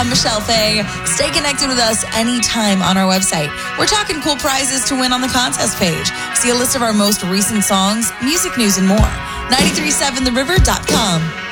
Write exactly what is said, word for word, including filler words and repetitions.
I'm Michelle Fay. Stay connected with us anytime on our website. We're talking cool prizes to win on the contest page. See a list of our most recent songs, music news, and more. nine three seven the river dot com.